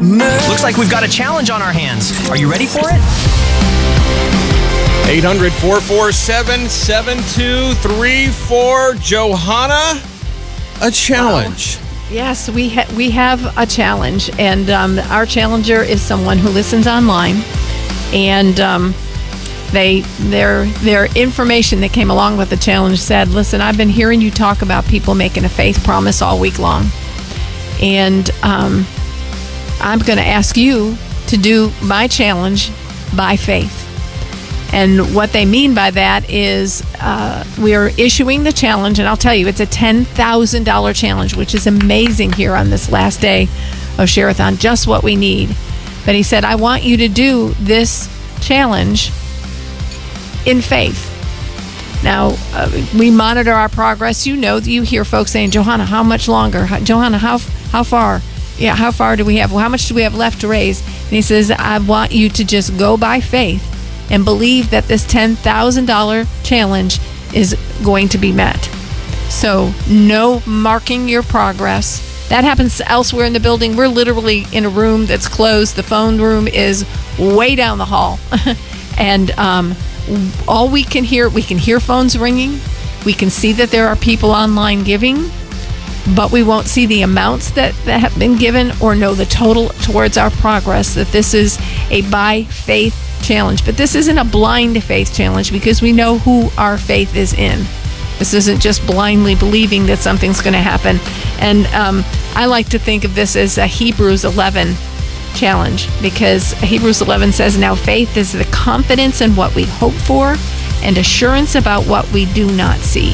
Looks like we've got a challenge on our hands. Are you ready for it? 800-447-7234. Johanna, a challenge. Yes, we have a challenge, and our challenger is someone who listens online, and their information that came along with the challenge said, "Listen, I've been hearing you talk about people making a faith promise all week long, and I'm going to ask you to do my challenge by faith." And what they mean by that is we are issuing the challenge, and I'll tell you, it's a $10,000 challenge, which is amazing here on this last day of Share-a-thon, just what we need. But he said, I want you to do this challenge in faith. Now, we monitor our progress. You know, you hear folks saying, Johanna, how much longer? Johanna, how far? Yeah, how far do we have? Well, how much do we have left to raise? And he says, I want you to just go by faith and believe that this $10,000 challenge is going to be met. So no marking your progress. That happens elsewhere in the building. We're literally in a room that's closed. The phone room is way down the hall. And all we can hear phones ringing. We can see that there are people online giving, but we won't see the amounts that have been given or know the total towards our progress, that this is a by faith challenge. But this isn't a blind faith challenge because we know who our faith is in. This isn't just blindly believing that something's going to happen. And I like to think of this as a Hebrews 11 challenge, because Hebrews 11 says, now faith is the confidence in what we hope for and assurance about what we do not see.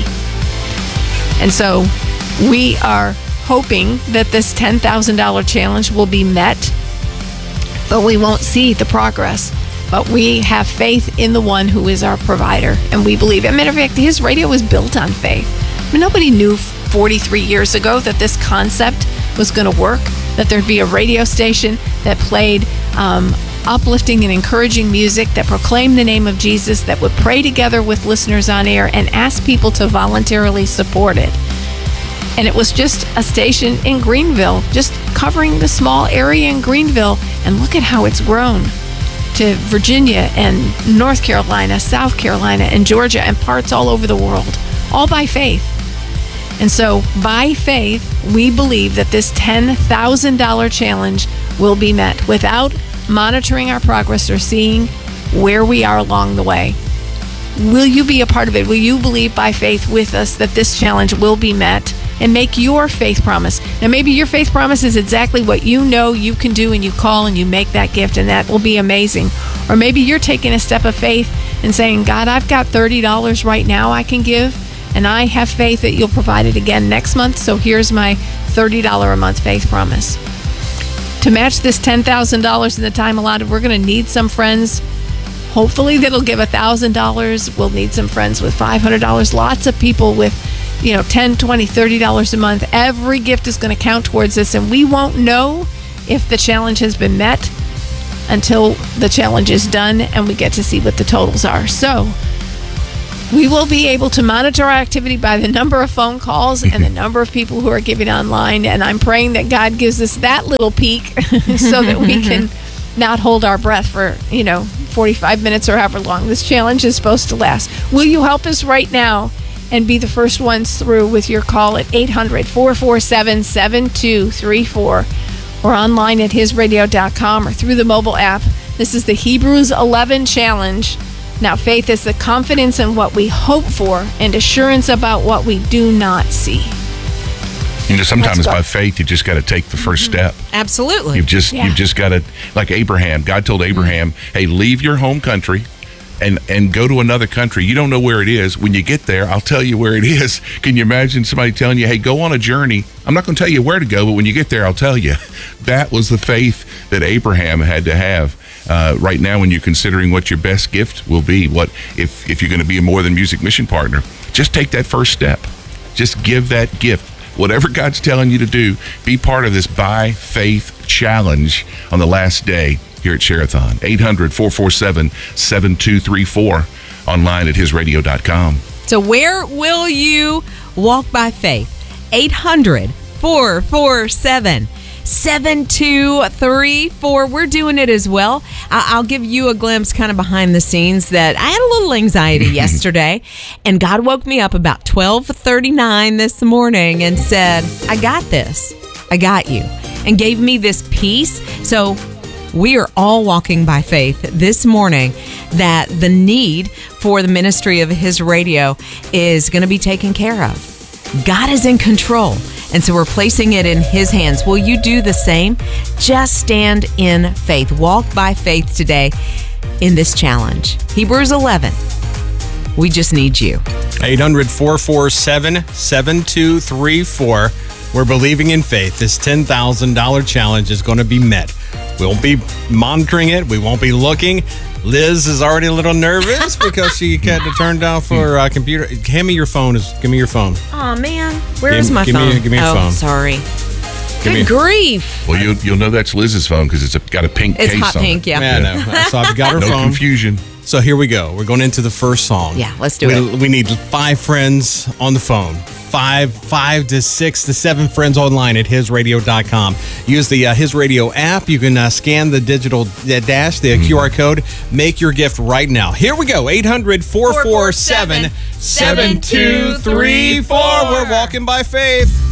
And so we are hoping that this $10,000 challenge will be met, but we won't see the progress. But we have faith in the one who is our provider, and we believe. As a matter of fact, his radio was built on faith. I mean, nobody knew 43 years ago that this concept was going to work, that there'd be a radio station that played uplifting and encouraging music, that proclaimed the name of Jesus, that would pray together with listeners on air and ask people to voluntarily support it. And it was just a station in Greenville, just covering the small area in Greenville. And look at how it's grown to Virginia and North Carolina, South Carolina, and Georgia, and parts all over the world, all by faith. And so by faith, we believe that this $10,000 challenge will be met without monitoring our progress or seeing where we are along the way. Will you be a part of it? Will you believe by faith with us that this challenge will be met? And make your faith promise. Now, maybe your faith promise is exactly what you know you can do, and you call and you make that gift, and that will be amazing. Or maybe you're taking a step of faith and saying, God, I've got $30 right now I can give, and I have faith that you'll provide it again next month, so here's my $30 a month faith promise. To match this $10,000 in the time allotted, we're going to need some friends. Hopefully that'll give $1,000. We'll need some friends with $500. Lots of people with $10, $20, $30 a month. Every gift is going to count towards this, and we won't know if the challenge has been met until the challenge is done and we get to see what the totals are. So we will be able to monitor our activity by the number of phone calls and the number of people who are giving online, and I'm praying that God gives us that little peek so that we can not hold our breath for 45 minutes or however long this challenge is supposed to last. Will you help us right now and be the first ones through with your call at 800-447-7234 or online at hisradio.com or through the mobile app. This is the Hebrews 11 challenge. Now, faith is the confidence in what we hope for and assurance about what we do not see. Sometimes by faith, you just got to take the first step. Absolutely. You've just got to, like Abraham. God told Abraham, hey, leave your home country and go to another country. You don't know where it is. When you get there, I'll tell you where it is. Can you imagine somebody telling you, hey, go on a journey? I'm not going to tell you where to go, but when you get there, I'll tell you. That was the faith that Abraham had to have. Right now, when you're considering what your best gift will be, what if you're going to be a More Than Music mission partner, just take that first step. Just give that gift. Whatever God's telling you to do, be part of this by faith challenge on the last day here at Share-a-thon. 800-447-7234, online at hisradio.com. So where will you walk by faith? 800-447-7234. 7234. We're doing it as well. I'll give you a glimpse kind of behind the scenes that I had a little anxiety yesterday, and God woke me up about 12:39 this morning and said, I got this. I got you. And gave me this peace. So we are all walking by faith this morning that the need for the ministry of His Radio is going to be taken care of. God is in control, and so we're placing it in His hands. Will you do the same? Just stand in faith. Walk by faith today in this challenge. Hebrews 11. We just need you. 800-447-7234. We're believing in faith. This $10,000 challenge is going to be met. We won't be monitoring it. We won't be looking. Liz is already a little nervous because she had to turn down for computer. Hand me your phone. Give me your phone. Oh, man. Where's my phone? Give me your phone. Sorry. Good grief. Well, you'll know that's Liz's phone because it's got a pink case on it. It's hot pink, yeah. Yeah, I know. So I've got her No phone. confusion. So here we go. We're going into the first song. Yeah, let's do it. We need 5 friends on the phone. 5 to 6 to 7 friends online at hisradio.com. Use the His Radio app. You can scan the digital dash, the QR code. Make your gift right now. Here we go. 800-447-7234. We're walking by faith.